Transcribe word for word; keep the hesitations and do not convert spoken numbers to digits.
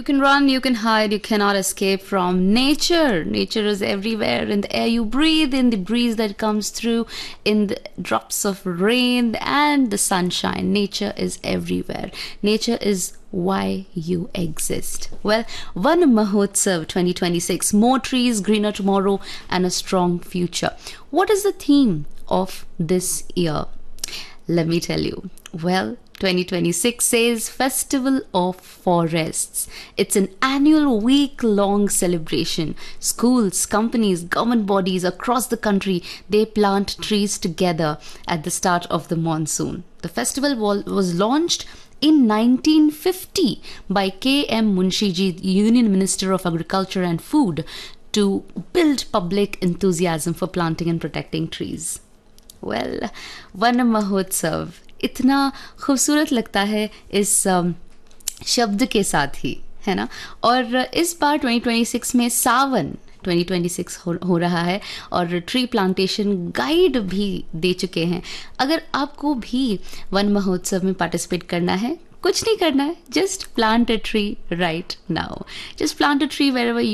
can run, you can hide, you cannot escape from nature. Nature is everywhere, in the air you breathe, in the breeze that comes through, in the drops of rain and the sunshine. Nature is everywhere. Nature is why you exist. Well, Van Mahotsav twenty twenty-six, more trees, greener tomorrow, and a strong future. What is the theme of this year? Let me tell you. Well, twenty twenty-six says Festival of Forests. It's an annual week-long celebration. Schools, companies, government bodies across the country, they plant trees together at the start of the monsoon. The festival was launched in nineteen fifty by K M Munshiji, Union Minister of Agriculture and Food, to build public enthusiasm for planting and protecting trees. Well, Van Mahotsav इतना खूबसूरत लगता है इस शब्द के साथ ही, है ना. और इस बार twenty twenty-six में सावन twenty twenty-six हो, हो रहा है और ट्री प्लांटेशन गाइड भी दे चुके हैं. अगर आपको भी वन महोत्सव में पार्टिसिपेट करना है, कुछ नहीं करना है, just plant a tree right now. Just plant a tree where ever